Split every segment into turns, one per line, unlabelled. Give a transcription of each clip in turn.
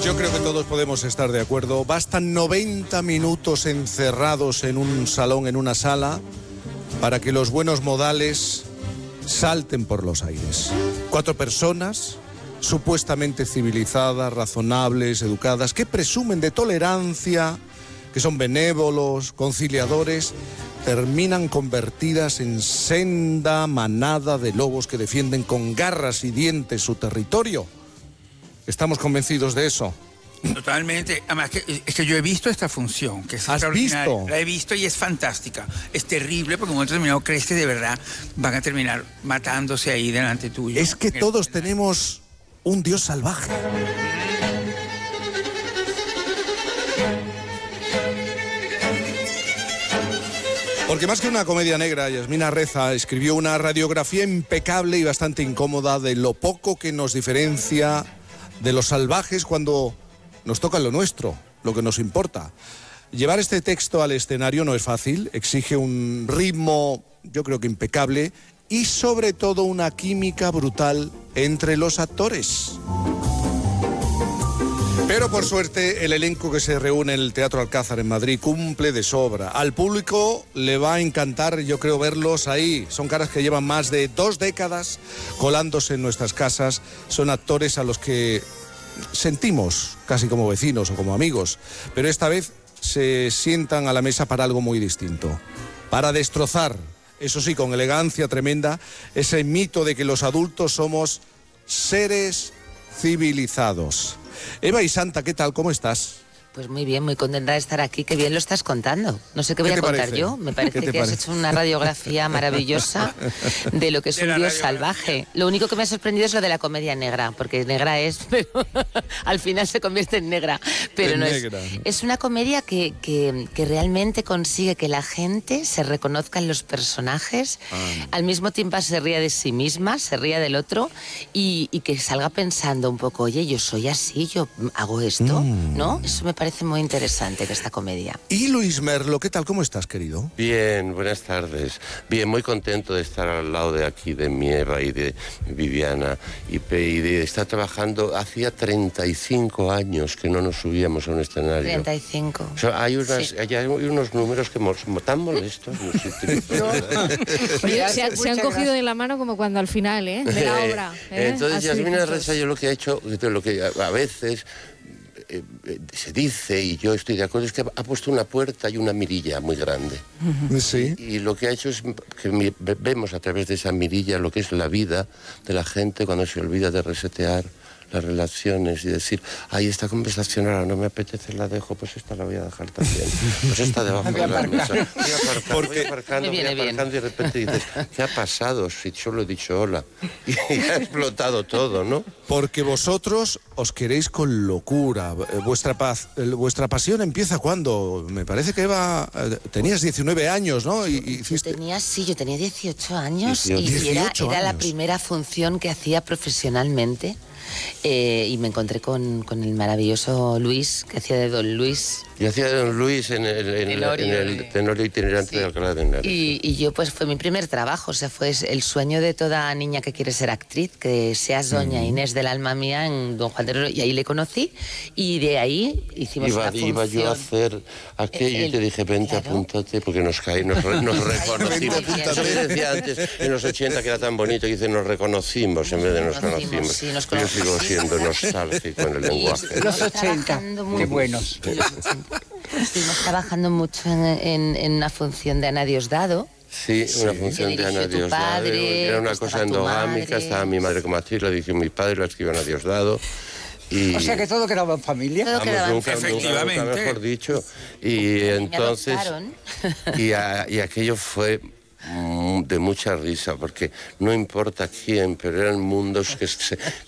Yo creo que todos podemos estar de acuerdo. Bastan 90 minutos encerrados en un salón, en una sala, para que los buenos modales salten por los aires. 4 personas, supuestamente civilizadas, razonables, educadas, que presumen de tolerancia, que son benévolos, conciliadores, terminan convertidas en senda manada de lobos que defienden con garras y dientes su territorio. ¿Estamos convencidos de eso?
Totalmente. Además, es que yo he visto esta función, que es extraordinaria.
¿Has visto?
La he visto y es fantástica. Es terrible porque en un momento determinado crees que de verdad van a terminar matándose ahí delante tuyo.
Es que todos tenemos un dios salvaje. Porque más que una comedia negra, Yasmina Reza escribió una radiografía impecable y bastante incómoda de lo poco que nos diferencia de los salvajes cuando nos toca lo nuestro, lo que nos importa. Llevar este texto al escenario no es fácil, exige un ritmo, yo creo que impecable, y sobre todo una química brutal entre los actores. Pero por suerte el elenco que se reúne en el Teatro Alcázar en Madrid cumple de sobra. Al público le va a encantar, yo creo, verlos ahí. Son caras que llevan más de 2 décadas colándose en nuestras casas. Son actores a los que sentimos casi como vecinos o como amigos. Pero esta vez se sientan a la mesa para algo muy distinto. Para destrozar, eso sí, con elegancia tremenda, ese mito de que los adultos somos seres civilizados. Eva y Santa, ¿qué tal? ¿Cómo estás?
Pues muy bien, muy contenta de estar aquí. Qué bien lo estás contando. No sé qué voy a contar yo. Me parece que has hecho una radiografía maravillosa de lo que es un dios salvaje. Lo único que me ha sorprendido es lo de la comedia negra, porque negra es, pero al final se convierte en negra. Pero no negra. Es una comedia que realmente consigue que la gente se reconozca en los personajes, al mismo tiempo se ría de sí misma, se ría del otro y que salga pensando un poco, oye, yo soy así, yo hago esto, ¿no? Eso me parece muy interesante de esta comedia.
Y Luis Merlo, ¿qué tal? ¿Cómo estás, querido?
Bien, buenas tardes. Bien, muy contento de estar al lado de aquí, de mi Eva y de Viviana, y de estar trabajando. Hacía 35 años que no nos subíamos a un escenario.
35.
O sea, hay unos números que tan molestos.
Oye, se han cogido de la mano como cuando al final, de la obra.
Entonces, Yasmina Reza, yo lo que ha hecho, lo que a veces se dice, y yo estoy de acuerdo, es que ha puesto una puerta y una mirilla muy grande.
Sí.
Y lo que ha hecho es que vemos a través de esa mirilla lo que es la vida de la gente cuando se olvida de resetear las relaciones y decir, ay, esta conversación ahora no me apetece, la dejo, pues esta la voy a dejar también. Pues esta debajo de la mesa. Voy aparcando y de repente dices, ¿qué ha pasado? Si solo he dicho hola. Y ha explotado todo, ¿no?
Porque vosotros os queréis con locura. Vuestra pasión empieza ¿cuándo? Me parece que Eva, tenías 19 años, ¿no?
Yo tenía 18 años
18.
y era la primera función que hacía profesionalmente. Y me encontré con el maravilloso Luis, que hacía de Don Luis.
Y hacía de Don Luis en el Tenorio itinerante de Alcalá de Henares.
Y yo, pues, fue mi primer trabajo. O sea, fue el sueño de toda niña que quiere ser actriz, que seas doña Inés del alma mía en Don Juan de Oro. Y ahí le conocí, y de ahí hicimos una función.
Iba yo a hacer aquello y te dije, vente, apúntate, porque nos reconocimos. Eso que decía antes, en los 80, que era tan bonito, y dice, nos reconocimos en vez de nos conocimos.
Sí, nos
Yo sigo siendo nostálgico en el lenguaje.
Los 80, qué buenos.
Estuvimos trabajando mucho en una función de Ana Diosdado.
Sí, una función de Ana Diosdado. Era una cosa endogámica, estaba mi madre como actriz, la dirigió mi padre, la escribió Ana Diosdado.
O sea que todo quedaba en familia.
Nunca mejor dicho. Y entonces, y aquello fue de mucha risa, porque no importa quién, pero eran mundos que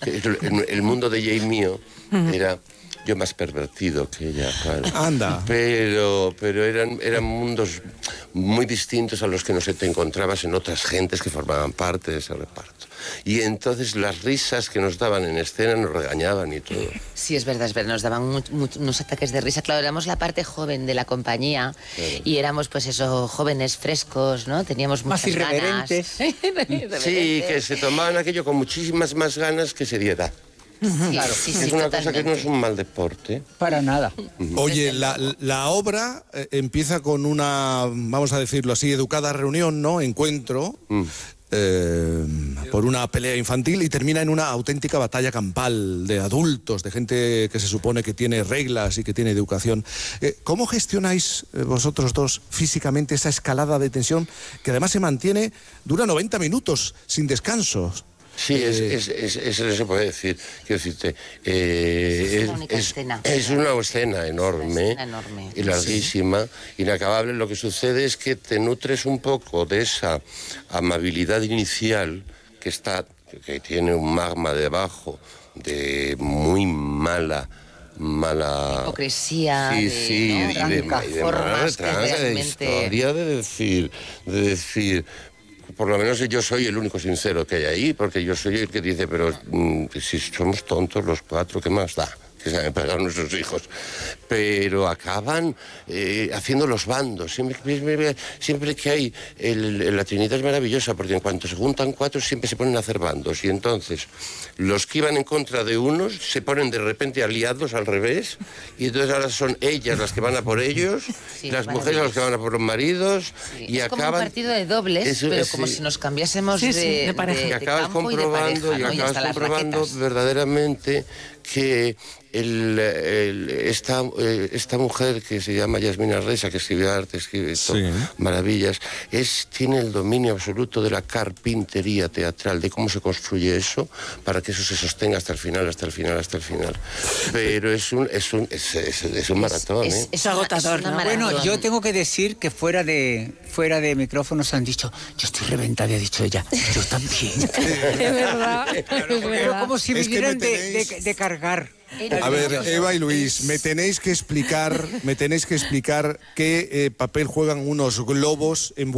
el mundo de ella y mío era yo más pervertido que ella, claro.
Anda.
Pero eran mundos muy distintos a los que no se te encontrabas en otras gentes que formaban parte de ese reparto. Y entonces las risas que nos daban en escena nos regañaban y todo.
Sí, es verdad, nos daban unos ataques de risa. Claro, éramos la parte joven de la compañía, claro. Y éramos, pues eso, jóvenes frescos, ¿no? Teníamos muchas
más irreverentes.
Ganas.
Sí, que se tomaban aquello con muchísimas más ganas que seriedad.
Claro.
Es una cosa que no es un mal deporte.
Para nada.
Oye, la obra empieza con una, vamos a decirlo así, educada reunión, ¿no? Encuentro. Por una pelea infantil y termina en una auténtica batalla campal de adultos, de gente que se supone que tiene reglas y que tiene educación. ¿Cómo gestionáis vosotros dos físicamente esa escalada de tensión que además se mantiene, dura 90 minutos sin descansos?
Sí, eso se puede decir. Quiero decirte, es una escena enorme, y larguísima, inacabable. Lo que sucede es que te nutres un poco de esa amabilidad inicial que tiene un magma debajo de muy mala
hipocresía,
y de mala historia, de decir, por lo menos yo soy el único sincero que hay ahí, porque yo soy el que dice, pero si somos tontos los cuatro, ¿qué más da? Que saben pagar nuestros hijos. Pero acaban haciendo los bandos. Siempre que hay... la Trinidad es maravillosa, porque en cuanto se juntan cuatro siempre se ponen a hacer bandos. Y entonces los que iban en contra de unos se ponen de repente aliados al revés. Y entonces ahora son ellas las que van a por ellos, las mujeres las que van a por los maridos. Y
es
acaban...
como un partido de dobles, pero como si nos cambiásemos de pareja.
Y acabas comprobando, verdaderamente que esta mujer que se llama Yasmina Reza, que escribe arte, escribe maravillas, tiene el dominio absoluto de la carpintería teatral, de cómo se construye eso, para que eso se sostenga hasta el final. Pero es un maratón,
Es agotador, ¿no? Bueno, yo tengo que decir que fuera de micrófonos han dicho, yo estoy reventada, ha dicho ella, yo también.
Es verdad.
Pero como si vinieran de cargar.
A ver, Eva y Luis, me tenéis que explicar qué papel juegan unos globos en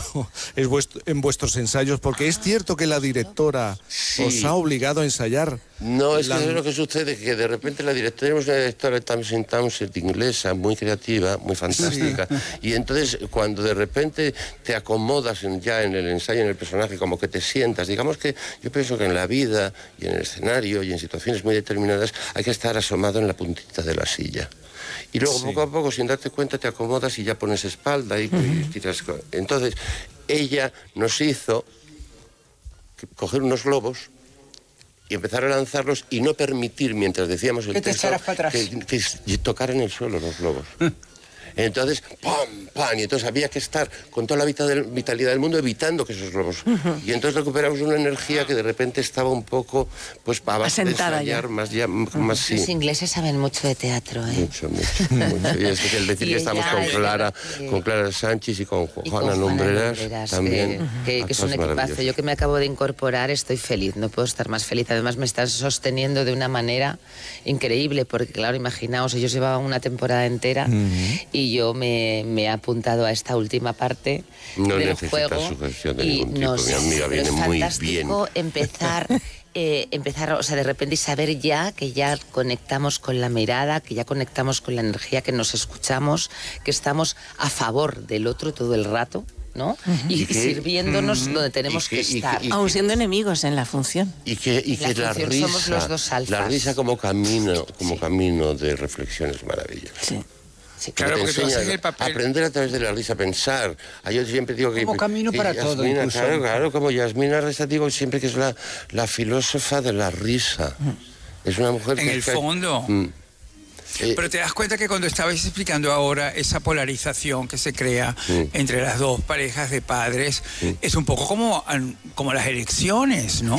vuestros ensayos, porque es cierto que la directora os ha obligado a ensayar.
No, es que es lo que sucede, que de repente tenemos una directora Tamsin Townsend inglesa, muy creativa, muy fantástica, y entonces cuando de repente te acomodas ya en el ensayo, en el personaje, como que te sientas, digamos que yo pienso que en la vida y en el escenario y en situaciones muy determinadas hay que estar asomado en la puntita de la silla. Y luego poco a poco, sin darte cuenta, te acomodas y ya pones espalda y tiras. Entonces, ella nos hizo coger unos globos y empezar a lanzarlos y no permitir, mientras decíamos el texto, que tocaran el suelo los globos. Entonces, ¡pam, pam! Y entonces había que estar con toda la vitalidad del mundo evitando que esos globos... Y entonces recuperamos una energía que de repente estaba un poco, pues, para ensayar más.
Los ingleses saben mucho de teatro, ¿eh?
Mucho. Y es que el decir que estamos con Clara Sánchez y con Juana Lumbreras también.
Que es un equipazo. Yo que me acabo de incorporar estoy feliz, no puedo estar más feliz. Además me están sosteniendo de una manera increíble, porque claro, imaginaos, ellos llevaban una temporada entera y yo me he apuntado a esta última parte del juego.
Sugestión de ningún tipo. Mi amiga viene muy bien.
Empezar, o sea, de repente y saber ya que ya conectamos con la mirada, que ya conectamos con la energía, que nos escuchamos, que estamos a favor del otro todo el rato, ¿no? Y sirviéndonos donde tenemos que estar.
Aún siendo enemigos en la función.
Y que la risa,
somos los dos alfas.
La risa como camino de reflexión es maravillosa.
Sí.
Sí, claro, porque tú haces el papel.
Aprender a través de la risa a pensar. Yo siempre digo que...
Como camino para todo, incluso.
Claro, como Yasmina Reza, digo siempre que es la filósofa de la risa. Es una mujer
en el fondo. Pero te das cuenta que cuando estabais explicando ahora esa polarización que se crea entre las dos parejas de padres, es un poco como las elecciones, ¿no?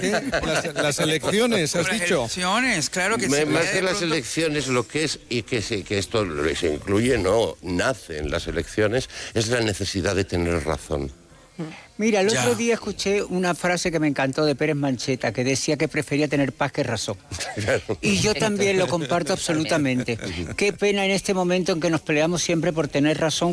Las elecciones, has dicho.
Las elecciones, claro que sí.
Más que las elecciones, lo que es, y que esto se incluye, no nace en las elecciones, es la necesidad de tener razón.
Mira, el otro día escuché una frase que me encantó de Pérez Mancheta, que decía que prefería tener paz que razón.
Claro.
Y yo también lo comparto absolutamente. Qué pena en este momento en que nos peleamos siempre por tener razón,